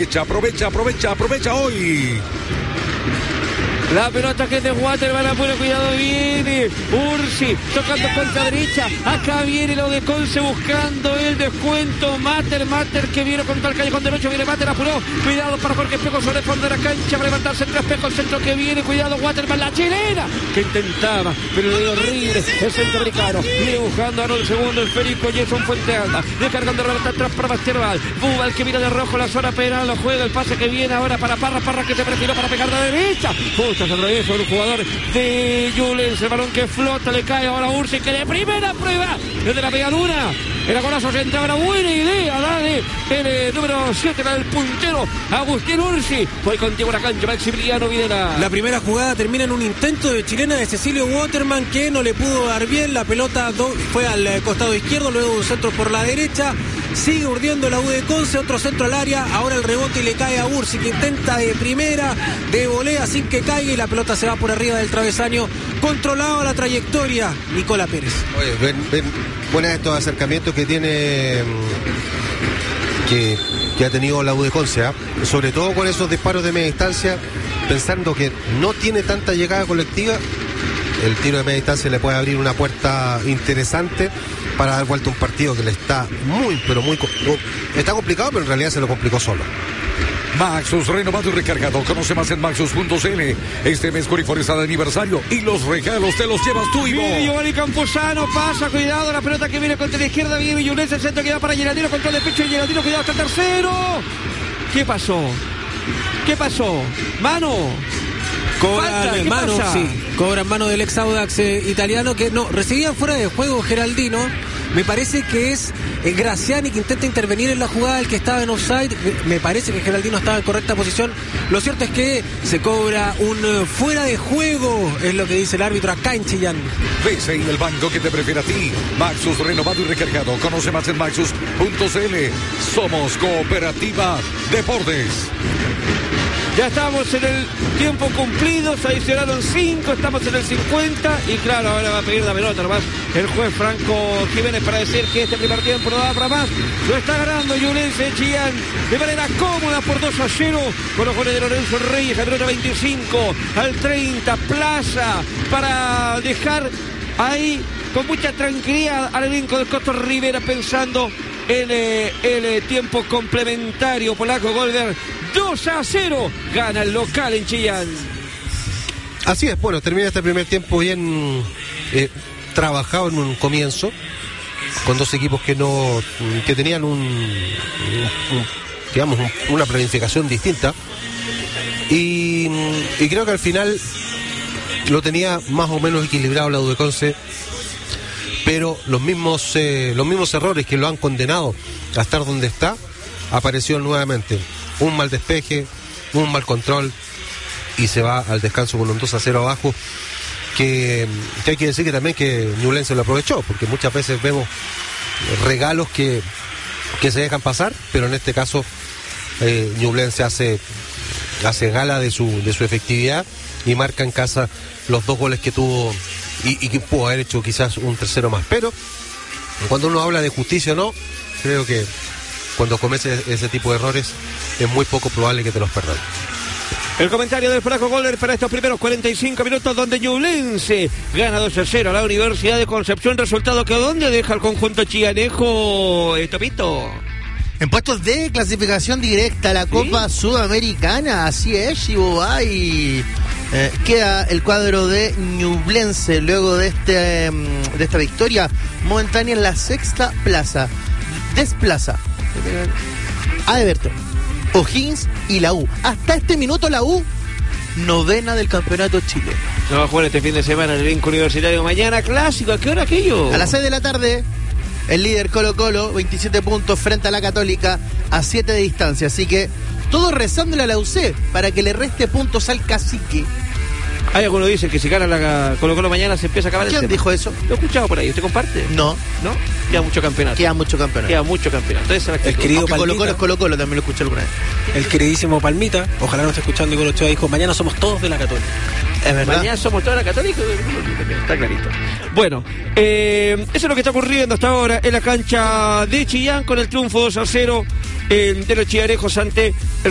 Aprovecha hoy. La pelota que es de Waterman, apura, cuidado, viene Ursi, tocando contra derecha, acá viene lo de Conce buscando el descuento, Mater que viene contra el callejón derecho, viene Mater, apuró, cuidado para Jorge Espejo sobre el fondo de la cancha, para levantarse entre Espejo, el centro que viene, cuidado Waterman, la chilena, que intentaba, pero le dio horrible, el centroamericano, viene buscando ahora el segundo, el Férico Jason Fuente Alba, descargando la pelota atrás para Basterval, Bubal que viene de rojo, la zona penal, lo juega, el pase que viene ahora para Parra que se perfiló para pegar de derecha, justo se atraviesa un jugador de Ñublense, el balón que flota, le cae ahora a Ursi, que de primera prueba, desde la pegadura, el golazo se entraba, una buena idea, dale, el número 7, el puntero, Agustín Ursi, fue contigo la cancha, Maximiliano Videla. La primera jugada termina en un intento de chilena de Cecilio Waterman, que no le pudo dar bien, la pelota fue al costado izquierdo, luego un centro por la derecha, sigue urdiendo la U de Conce, otro centro al área, ahora el rebote le cae a Ursi, que intenta de primera, de volea sin que caiga, y la pelota se va por arriba del travesaño, controlado la trayectoria, Nicola Pérez. Oye, ven buenos estos acercamientos que tiene, que ha tenido la U de Conce, sobre todo con esos disparos de media distancia, pensando que no tiene tanta llegada colectiva, el tiro de media distancia le puede abrir una puerta interesante para dar vuelta a un partido que le está está complicado, pero en realidad se lo complicó solo. Maxus, renovado y recargado. Conoce más en Maxus.cl. Este mes Corifor está de aniversario y los regalos te los llevas tú, Ivo. Giovanni Campuzano pasa, cuidado, la pelota que viene contra la izquierda, viene Ñublense, el centro que va para Geraldino, control de pecho de Geraldino, cuidado hasta el tercero. ¿Qué pasó? Mano. Cobran mano, sí. Cobran mano del ex Audax italiano, que no, recibía fuera de juego Geraldino. Me parece que es Graziani que intenta intervenir en la jugada, el que estaba en offside. Me parece que Geraldino estaba en correcta posición. Lo cierto es que se cobra un fuera de juego, es lo que dice el árbitro acá en Chillán. BCI, el banco que te prefiere a ti. Maxus, renovado y recargado. Conoce más en Maxus.cl. Somos Cooperativa Deportes. Ya estamos en el tiempo cumplido, se adicionaron 5, estamos en el 50 y claro, ahora va a pedir la pelota nomás el juez Franco Jiménez para decir que este primer tiempo no da para más. Lo está ganando Ñublense Chillán de manera cómoda por 2-0 con los goles de Lorenzo Reyes, al minuto 25, al 30, Plaza para dejar ahí con mucha tranquilidad al elenco del Costo Rivera pensando en el tiempo complementario. Polaco Golver 2-0, gana el local en Chillán. Así es, bueno, termina este primer tiempo bien trabajado en un comienzo, con dos equipos que tenían una planificación distinta, y creo que al final lo tenía más o menos equilibrado la U de Conce, pero los mismos errores que lo han condenado a estar donde está aparecieron nuevamente. Un mal despeje, un mal control, y se va al descanso con un 2-0 abajo, que hay que decir que también que Ñublense lo aprovechó, porque muchas veces vemos regalos que se dejan pasar, pero en este caso Ñublense hace gala de su efectividad y marca en casa los 2 goles que tuvo y que pudo haber hecho quizás un tercero más. Pero cuando uno habla de justicia o no, creo que cuando cometes ese tipo de errores es muy poco probable que te los perdonen. El comentario del Flaco Golder para estos primeros 45 minutos, donde Ñublense gana 2-0 a la Universidad de Concepción. Resultado que ¿dónde deja el conjunto chillanejo, Topito? En puestos de clasificación directa a la Copa Sudamericana, así es, Chibobay. Queda el cuadro de Ñublense luego de esta victoria momentánea en la 6ª plaza. Desplaza a Everton, O'Higgins y la U. Hasta este minuto la U, 9ª del campeonato chileno. Se va a jugar este fin de semana en el elenco universitario. Mañana clásico, ¿a qué hora aquello? A las 6 de la tarde. El líder Colo-Colo, 27 puntos frente a la Católica, a 7 de distancia. Así que todos rezándole a la UC para que le reste puntos al Cacique. Hay algunos dicen que si gana la Colo-Colo mañana se empieza a acabar el tema. ¿Quién dijo eso? Lo he escuchado por ahí. ¿Usted comparte? No. ¿No? Queda mucho campeonato. Queda mucho campeonato. Entonces, el querido Colo-Colo es Colo-Colo, también lo escuché alguna vez. El queridísimo Palmita, ojalá no esté escuchando, y con usted dijo, mañana somos todos de la Católica. Es verdad. Mañana somos todos de la Católica. Está clarito. Bueno, eso es lo que está ocurriendo hasta ahora en la cancha de Chillán con el triunfo 2-0 de los chillanejos ante el